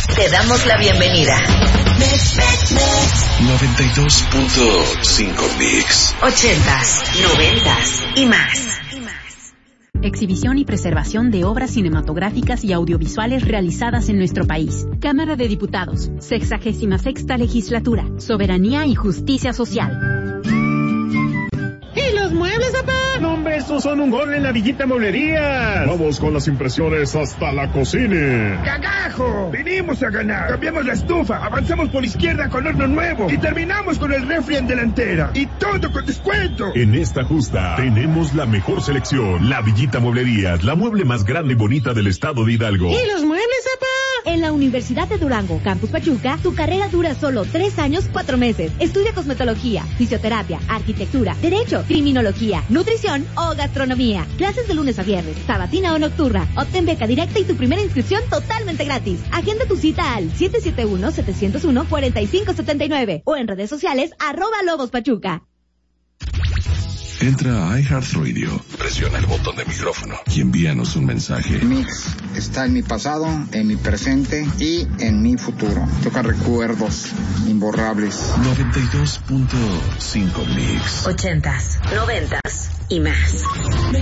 Te damos la bienvenida. 92.5 Mix. 80s, 90s y más. Exhibición y preservación de obras cinematográficas y audiovisuales realizadas en nuestro país. Cámara de Diputados, 66ª Legislatura, Soberanía y Justicia Social. ¿Y los muebles, papá? No, hombre, estos son un gol en la Villita Mueblería. Vamos con las impresiones hasta la cocina. ¡Cagajo! Venimos a ganar. Cambiamos la estufa, avanzamos por la izquierda con horno nuevo y terminamos con el refri en delantera. Y todo con descuento. En esta justa tenemos la mejor selección. La Villita Mueblería, la mueble más grande y bonita del estado de Hidalgo. ¿Y los muebles, papá? En la Universidad de Durango, Campus Pachuca, tu carrera dura solo 3 años, 4 meses. Estudia cosmetología, fisioterapia, arquitectura, derecho, criminología, nutrición o gastronomía. Clases de lunes a viernes, sabatina o nocturna. Obtén beca directa y tu primera inscripción totalmente gratis. Agenda tu cita al 771-701-4579 o en redes sociales @lobospachuca. Entra a iHeartRadio, presiona el botón de micrófono y envíanos un mensaje. Mix está en mi pasado, en mi presente y en mi futuro. Toca recuerdos imborrables. 92.5 Mix. 80s, 90s y más.